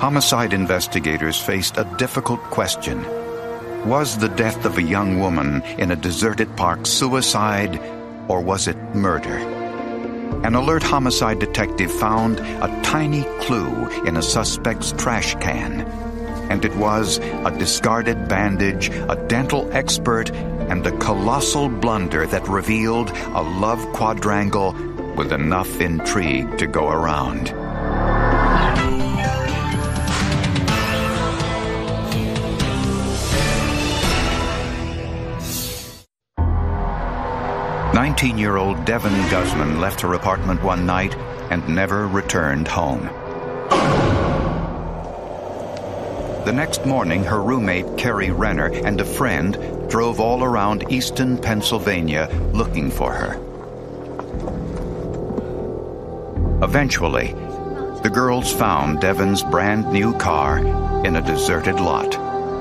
Homicide investigators faced a difficult question. Was the death of a young woman in a deserted park suicide, or was it murder? An alert homicide detective found a tiny clue in a suspect's trash can. And it was a discarded bandage, a dental expert, and a colossal blunder that revealed a love quadrangle with enough intrigue to go around. "19-year-old Devin Guzman left her apartment one night and never returned home. The next morning, her roommate, Carrie Renner, and a friend drove all around Easton, Pennsylvania, looking for her. Eventually, the girls found Devin's brand new car in a deserted lot.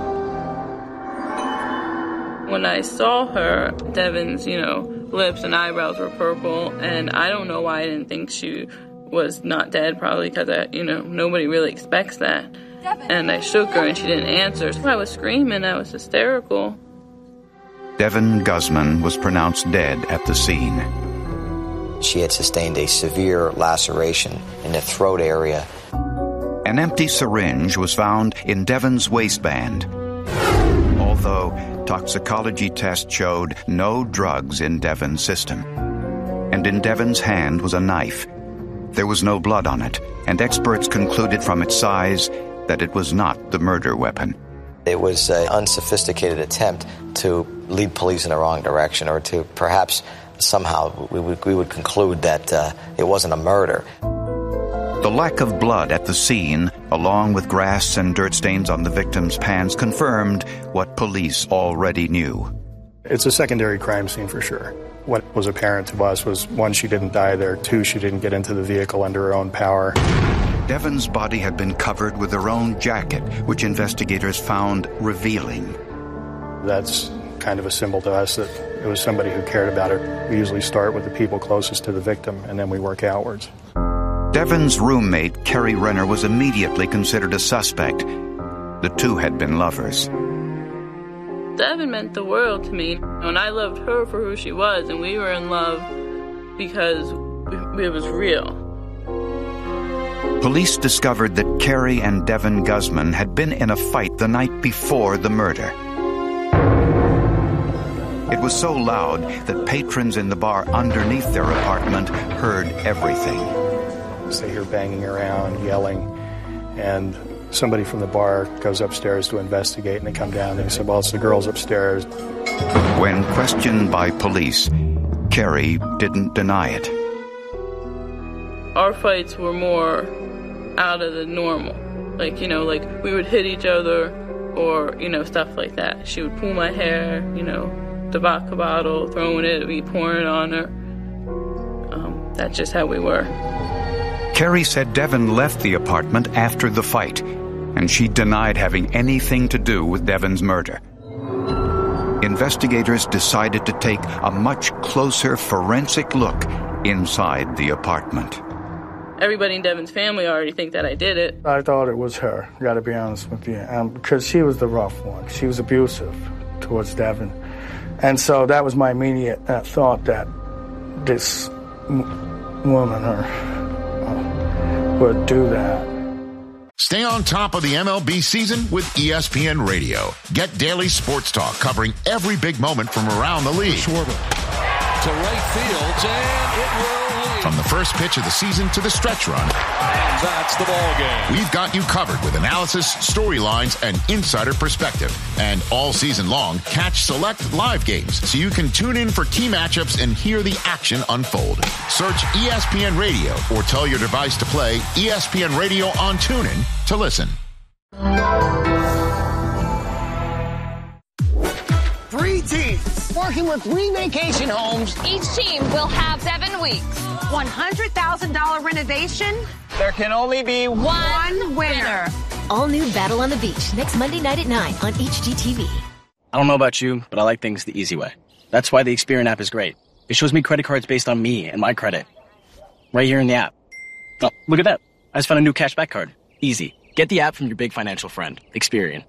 When I saw her, Devin's, lips and eyebrows were purple, and I don't know why I didn't think she was not dead, probably because, nobody really expects that. And I shook her and she didn't answer, so I was screaming, I was hysterical. Devin Guzman was pronounced dead at the scene. She had sustained a severe laceration in the throat area. An empty syringe was found in Devin's waistband, although toxicology tests showed no drugs in Devin's system. And in Devin's hand was a knife. There was no blood on it, and experts concluded from its size that it was not the murder weapon. It was an unsophisticated attempt to lead police in the wrong direction, or to perhaps somehow we would conclude that it wasn't a murder. The lack of blood at the scene, along with grass and dirt stains on the victim's pants, confirmed what police already knew. It's a secondary crime scene for sure. What was apparent to us was, one, she didn't die there. Two, she didn't get into the vehicle under her own power. Devin's body had been covered with her own jacket, which investigators found revealing. That's kind of a symbol to us that it was somebody who cared about her. We usually start with the people closest to the victim, and then we work outwards. Devin's roommate, Carrie Renner, was immediately considered a suspect. The two had been lovers. Devin meant the world to me, and I loved her for who she was, and we were in love because it was real. Police discovered that Carrie and Devin Guzman had been in a fight the night before the murder. It was so loud that patrons in the bar underneath their apartment heard everything. They hear banging around, yelling, and somebody from the bar goes upstairs to investigate, and they come down and they say, well, it's the girls upstairs. When questioned by police, Carrie didn't deny it. Our fights were more out of the normal. Like we would hit each other or, stuff like that. She would pull my hair, the vodka bottle, throwing it, be pouring it on her. That's just how we were. Carrie said Devin left the apartment after the fight, and she denied having anything to do with Devin's murder. Investigators decided to take a much closer forensic look inside the apartment. Everybody in Devin's family already think that I did it. I thought it was her, gotta be honest with you, because she was the rough one. She was abusive towards Devin. And so that was my immediate thought, that this woman, would do that. Stay on top of the MLB season with ESPN Radio. Get daily sports talk covering every big moment from around the league. Schwarber to right field, and it will lead. From the first pitch of the season to the stretch run. And that's the ball game. We've got you covered with analysis, storylines, and insider perspective. And all season long, catch select live games so you can tune in for key matchups and hear the action unfold. Search ESPN Radio or tell your device to play ESPN Radio on TuneIn to listen. 3 teams working with 3 vacation homes. Each team will have 7 weeks. $100,000 renovation. There can only be one winner. All new Battle on the Beach next Monday night at 9 on HGTV. I don't know about you, but I like things the easy way. That's why the Experian app is great. It shows me credit cards based on me and my credit. Right here in the app. Oh, look at that. I just found a new cashback card. Easy. Get the app from your big financial friend, Experian.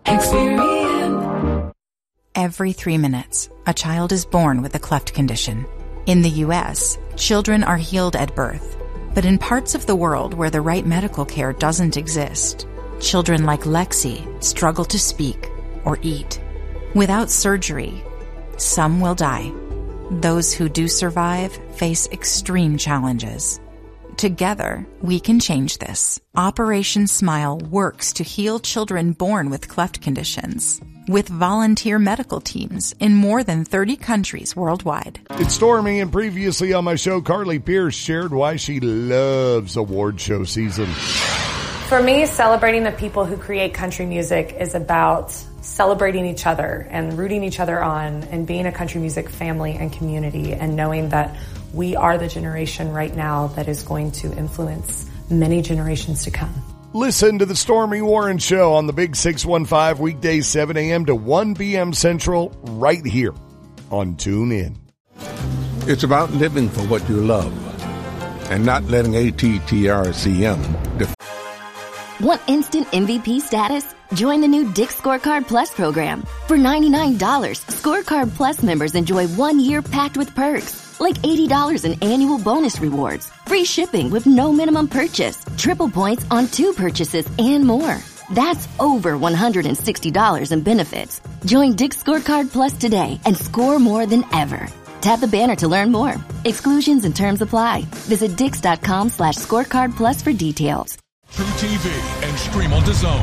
Every 3 minutes, a child is born with a cleft condition. In the U.S., children are healed at birth. But in parts of the world where the right medical care doesn't exist, children like Lexi struggle to speak or eat. Without surgery, some will die. Those who do survive face extreme challenges. Together, we can change this. Operation Smile works to heal children born with cleft conditions, with volunteer medical teams in more than 30 countries worldwide. It's Stormy, and previously on my show, Carly Pierce shared why she loves award show season. For me, celebrating the people who create country music is about celebrating each other and rooting each other on and being a country music family and community and knowing that we are the generation right now that is going to influence many generations to come. Listen to the Stormy Warren Show on the Big 615 weekdays 7 a.m. to 1 p.m. Central right here on TuneIn. It's about living for what you love and not letting ATTRCM Want instant MVP status? Join the new Dick's Scorecard Plus program. For $99, Scorecard Plus members enjoy 1 year packed with perks, like $80 in annual bonus rewards, free shipping with no minimum purchase, triple points on 2 purchases, and more. That's over $160 in benefits. Join Dick's Scorecard Plus today and score more than ever. Tap the banner to learn more. Exclusions and terms apply. Visit Dix.com/scorecard plus for details. True TV and stream on DAZN.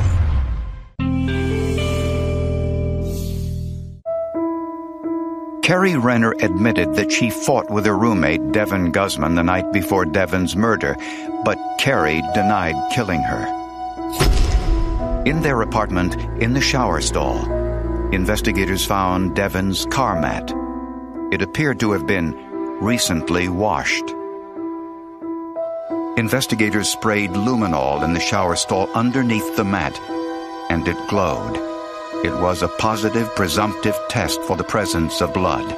Carrie Renner admitted that she fought with her roommate, Devin Guzman, the night before Devin's murder, but Carrie denied killing her. In their apartment, in the shower stall, investigators found Devin's car mat. It appeared to have been recently washed. Investigators sprayed luminol in the shower stall underneath the mat, and it glowed. It was a positive presumptive test for the presence of blood.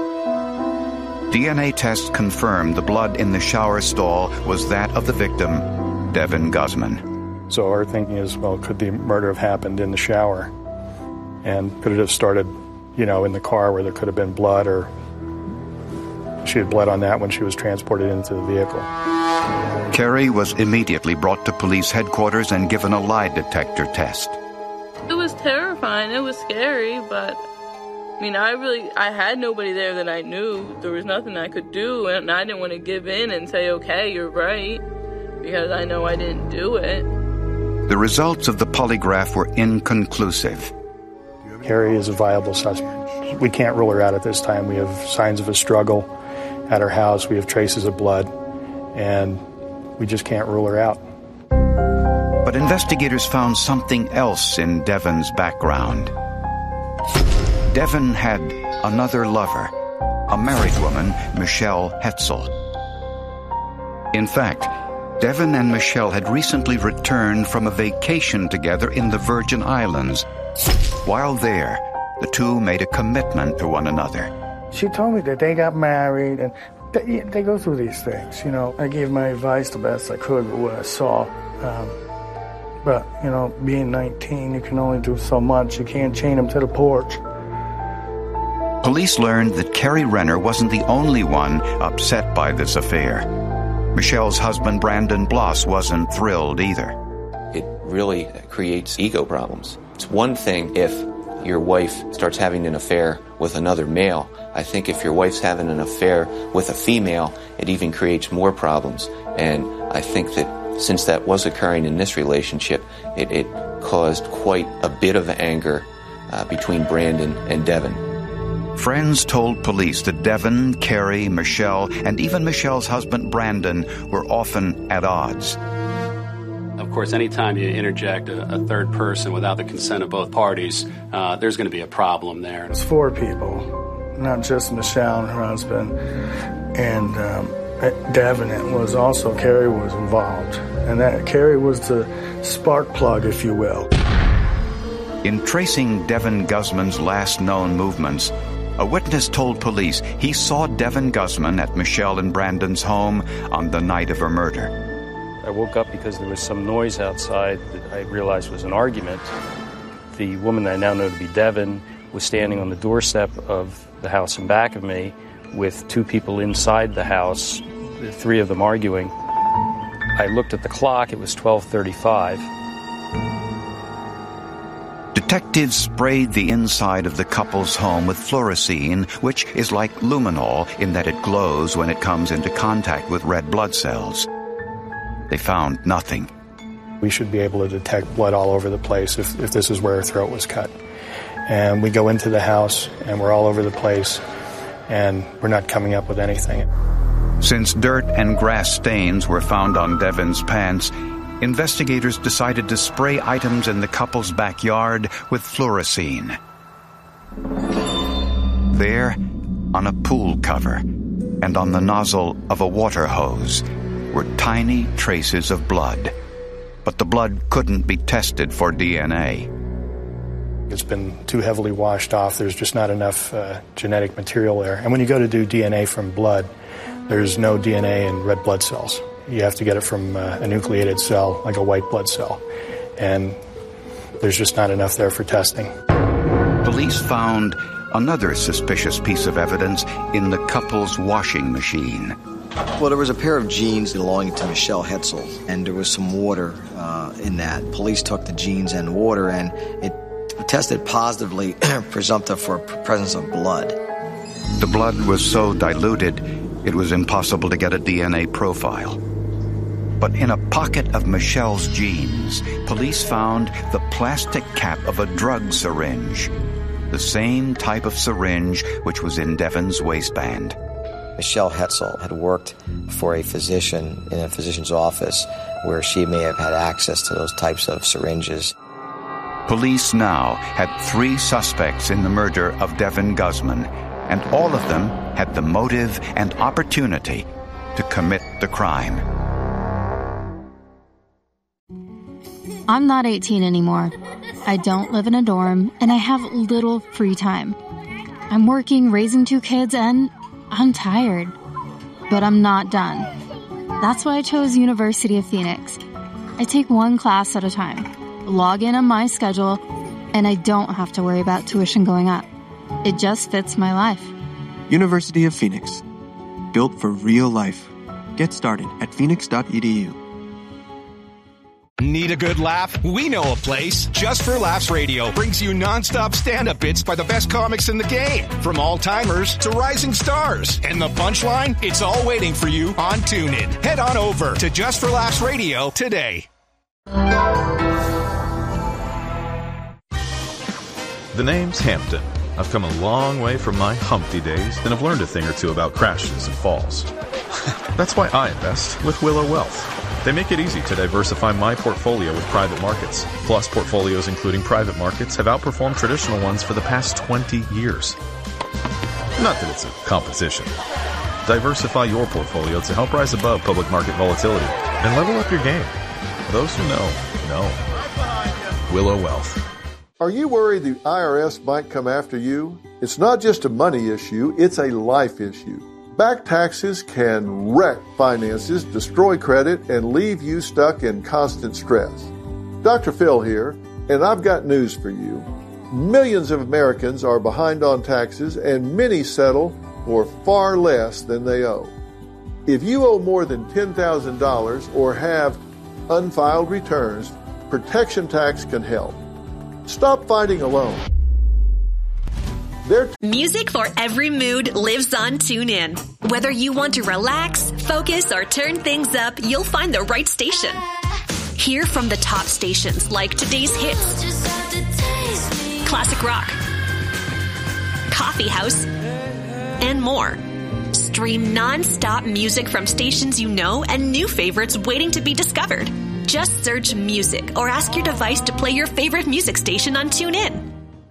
DNA tests confirmed the blood in the shower stall was that of the victim, Devin Guzman. So our thinking is, well, could the murder have happened in the shower? And could it have started, in the car where there could have been blood, or she had bled on that when she was transported into the vehicle? Carrie was immediately brought to police headquarters and given a lie detector test. It was terrifying. It was scary, but I had nobody there that I knew. There was nothing I could do, and I didn't want to give in and say, okay, you're right, because I know I didn't do it. The results of the polygraph were inconclusive. Carrie is a viable suspect. We can't rule her out at this time. We have signs of a struggle at her house. We have traces of blood, and we just can't rule her out. But investigators found something else in Devin's background. Devin had another lover, a married woman, Michelle Hetzel. In fact, Devin and Michelle had recently returned from a vacation together in the Virgin Islands. While there, the two made a commitment to one another. She told me that they got married, and they go through these things. I gave my advice the best I could with what I saw. But, being 19, you can only do so much. You can't chain them to the porch. Police learned that Carrie Renner wasn't the only one upset by this affair. Michelle's husband, Brandon Bloss, wasn't thrilled either. It really creates ego problems. It's one thing if your wife starts having an affair with another male. I think if your wife's having an affair with a female, it even creates more problems. And I think that since that was occurring in this relationship, it caused quite a bit of anger between Brandon and Devin. Friends told police that Devin, Carrie, Michelle, and even Michelle's husband Brandon were often at odds. Of course, anytime you interject a third person without the consent of both parties, there's going to be a problem there. It's 4 people, not just Michelle and her husband, and Devin. It was also Carrie was involved, and that Carrie was the spark plug, if you will. In tracing Devin Guzman's last known movements, a witness told police he saw Devin Guzman at Michelle and Brandon's home on the night of her murder. I woke up because there was some noise outside that I realized was an argument. The woman that I now know to be Devin was standing on the doorstep of the house in back of me with two people inside the house, the three of them arguing. I looked at the clock, it was 12:35. Detectives sprayed the inside of the couple's home with fluorescein, which is like luminol in that it glows when it comes into contact with red blood cells. They found nothing. We should be able to detect blood all over the place if this is where her throat was cut. And we go into the house, and we're all over the place, and we're not coming up with anything. Since dirt and grass stains were found on Devin's pants, investigators decided to spray items in the couple's backyard with fluorescein. There, on a pool cover and on the nozzle of a water hose, were tiny traces of blood. But the blood couldn't be tested for DNA. It's been too heavily washed off. There's just not enough genetic material there. And when you go to do DNA from blood, there's no DNA in red blood cells. You have to get it from a nucleated cell, like a white blood cell. And there's just not enough there for testing. Police found another suspicious piece of evidence in the couple's washing machine. Well, there was a pair of jeans belonging to Michelle Hetzel, and there was some water in that. Police took the jeans and water, and it tested positively presumptive for presence of blood. The blood was so diluted, it was impossible to get a DNA profile. But in a pocket of Michelle's jeans, police found the plastic cap of a drug syringe, the same type of syringe which was in Devin's waistband. Michelle Hetzel had worked for a physician in a physician's office where she may have had access to those types of syringes. Police now had 3 suspects in the murder of Devin Guzman, and all of them had the motive and opportunity to commit the crime. I'm not 18 anymore. I don't live in a dorm, and I have little free time. I'm working, raising 2 kids, and I'm tired. But I'm not done. That's why I chose University of Phoenix. I take 1 class at a time, log in on my schedule, and I don't have to worry about tuition going up. It just fits my life. University of Phoenix. Built for real life. Get started at phoenix.edu. Need a good laugh? We know a place. Just for Laughs Radio brings you nonstop stand-up bits by the best comics in the game. From all-timers to rising stars. And the punchline? It's all waiting for you on TuneIn. Head on over to Just for Laughs Radio today. The name's Hampton. I've come a long way from my Humpty days, and I've learned a thing or two about crashes and falls. That's why I invest with Willow Wealth. They make it easy to diversify my portfolio with private markets. Plus, portfolios including private markets have outperformed traditional ones for the past 20 years. Not that it's a competition. Diversify your portfolio to help rise above public market volatility and level up your game. Those who know. Willow Wealth. Are you worried the IRS might come after you? It's not just a money issue, it's a life issue. Back taxes can wreck finances, destroy credit, and leave you stuck in constant stress. Dr. Phil here, and I've got news for you. Millions of Americans are behind on taxes, and many settle for far less than they owe. If you owe more than $10,000 or have unfiled returns, Protection Tax can help. Stop fighting alone. Music for every mood lives on TuneIn. Whether you want to relax, focus, or turn things up, you'll find the right station. Hear from the top stations like Today's Hits, Classic Rock, Coffee House, and more. Stream non-stop music from stations you know and new favorites waiting to be discovered. Just search music or ask your device to play your favorite music station on TuneIn.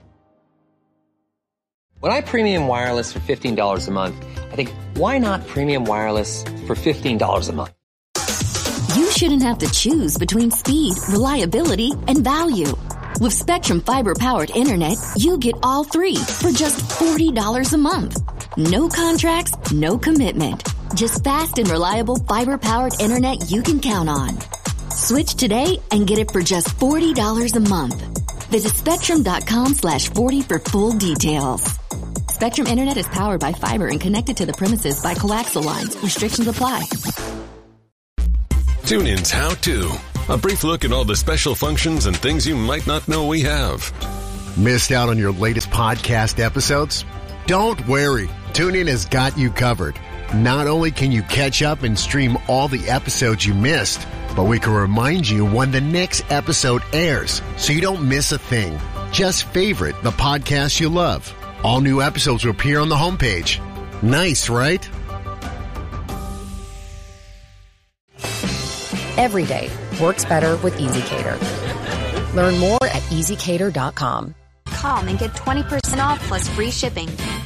When I premium wireless for $15 a month, I think, why not premium wireless for $15 a month? You shouldn't have to choose between speed, reliability, and value. With Spectrum Fiber-powered internet, you get all 3 for just $40 a month. No contracts, no commitment. Just fast and reliable fiber-powered internet you can count on. Switch today and get it for just $40 a month. Visit Spectrum.com/40 for full details. Spectrum Internet is powered by fiber and connected to the premises by coaxial lines. Restrictions apply. TuneIn's How To. A brief look at all the special functions and things you might not know we have. Missed out on your latest podcast episodes? Don't worry. TuneIn has got you covered. Not only can you catch up and stream all the episodes you missed, but we can remind you when the next episode airs so you don't miss a thing. Just favorite the podcast you love. All new episodes will appear on the homepage. Nice, right? Every day works better with EasyCater. Learn more at EasyCater.com. Call and get 20% off plus free shipping.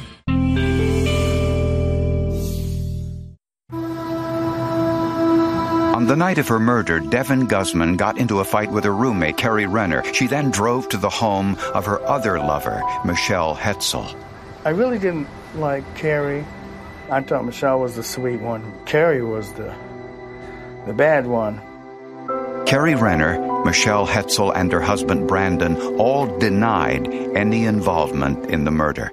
On the night of her murder, Devin Guzman got into a fight with her roommate, Carrie Renner. She then drove to the home of her other lover, Michelle Hetzel. I really didn't like Carrie. I thought Michelle was the sweet one. Carrie was the bad one. Carrie Renner, Michelle Hetzel, and her husband Brandon all denied any involvement in the murder.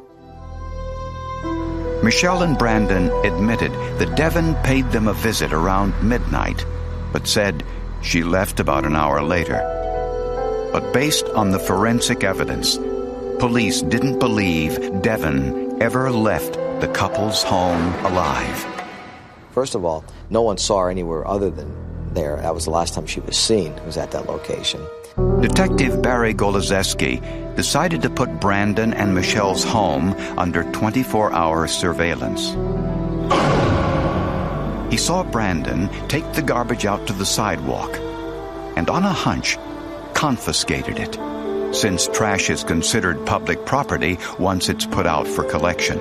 Michelle and Brandon admitted that Devin paid them a visit around midnight, but said she left about an hour later. But based on the forensic evidence, police didn't believe Devin ever left the couple's home alive. First of all, no one saw her anywhere other than there. That was the last time she was seen, was at that location. Detective Barry Golozeski decided to put Brandon and Michelle's home under 24-hour surveillance. He saw Brandon take the garbage out to the sidewalk and, on a hunch, confiscated it, since trash is considered public property once it's put out for collection.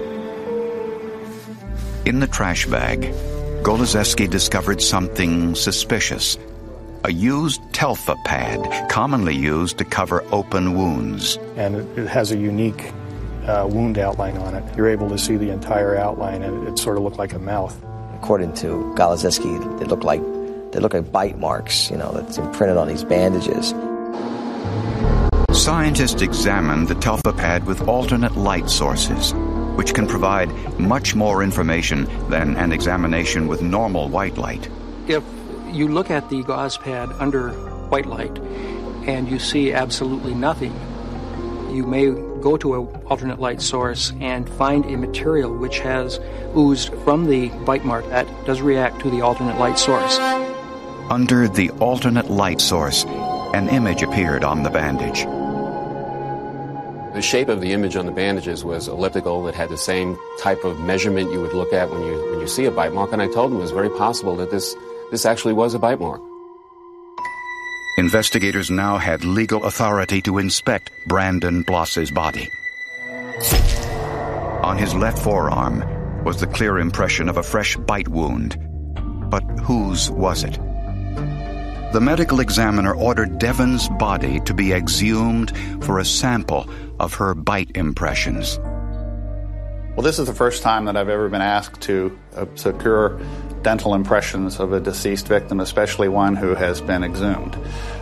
In the trash bag, Golozeski discovered something suspicious. A used Telfa pad, commonly used to cover open wounds. And it has a unique wound outline on it. You're able to see the entire outline, and it sort of looked like a mouth. According to Golozeski, they look like bite marks, that's imprinted on these bandages. Scientists examined the Telfa pad with alternate light sources, which can provide much more information than an examination with normal white light. If you look at the gauze pad under white light and you see absolutely nothing, you may go to an alternate light source and find a material which has oozed from the bite mark that does react to the alternate light source. Under the alternate light source, an image appeared on the bandage. The shape of the image on the bandages was elliptical. It had the same type of measurement you would look at when you see a bite mark, and I told him it was very possible that this actually was a bite mark. Investigators now had legal authority to inspect Brandon Bloss's body. On his left forearm was the clear impression of a fresh bite wound. But whose was it? The medical examiner ordered Devin's body to be exhumed for a sample of her bite impressions. Well, this is the first time that I've ever been asked to secure dental impressions of a deceased victim, especially one who has been exhumed.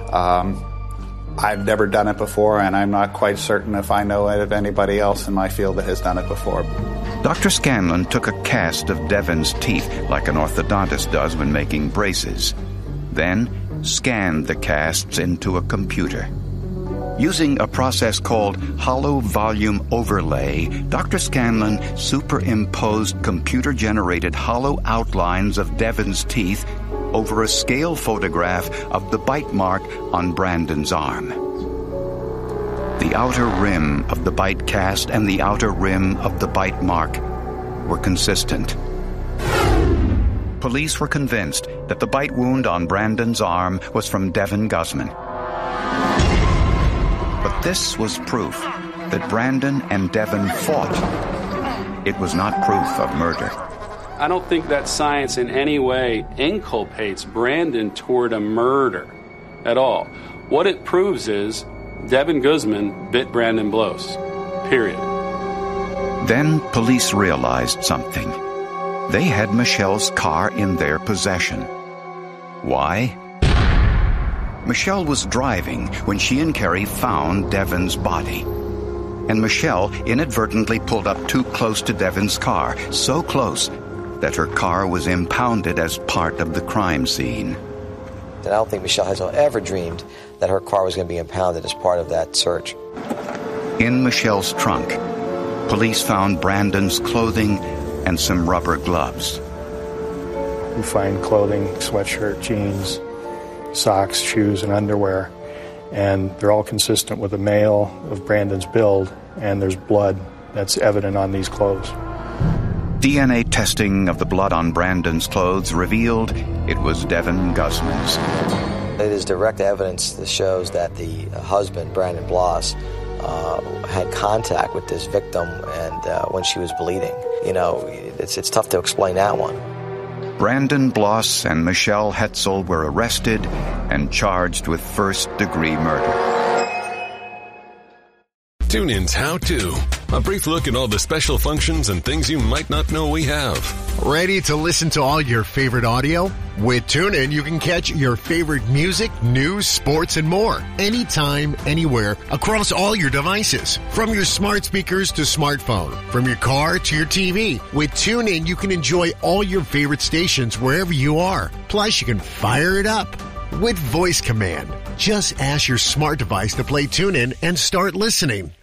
I've never done it before, and I'm not quite certain if I know of anybody else in my field that has done it before. Dr. Scanlon took a cast of Devin's teeth like an orthodontist does when making braces, then scanned the casts into a computer. Using a process called hollow volume overlay, Dr. Scanlon superimposed computer-generated hollow outlines of Devin's teeth over a scale photograph of the bite mark on Brandon's arm. The outer rim of the bite cast and the outer rim of the bite mark were consistent. Police were convinced that the bite wound on Brandon's arm was from Devin Guzman. But this was proof that Brandon and Devin fought. It was not proof of murder. I don't think that science in any way inculpates Brandon toward a murder at all. What it proves is Devin Guzman bit Brandon Bloss. Period. Then police realized something. they had Michelle's car in their possession. Why? Michelle was driving when she and Carrie found Devin's body. And Michelle inadvertently pulled up too close to Devin's car, so close that her car was impounded as part of the crime scene. And I don't think Michelle Hetzel ever dreamed that her car was going to be impounded as part of that search. In Michelle's trunk, police found Brandon's clothing and some rubber gloves. You find clothing, sweatshirt, jeans, socks, shoes, and underwear, and they're all consistent with a male of Brandon's build, and there's blood that's evident on these clothes. DNA testing of the blood on Brandon's clothes revealed it was Devin Guzman's. It is direct evidence that shows that the husband, Brandon Bloss, had contact with this victim and when she was bleeding. You know, it's tough to explain that one. Brandon Bloss and Michelle Hetzel were arrested and charged with first-degree murder. TuneIn's How To. A brief look at all the special functions and things you might not know we have. Ready to listen to all your favorite audio? With TuneIn, you can catch your favorite music, news, sports, and more. Anytime, anywhere, across all your devices. From your smart speakers to smartphone. From your car to your TV. With TuneIn, you can enjoy all your favorite stations wherever you are. Plus, you can fire it up with voice command. Just ask your smart device to play TuneIn and start listening.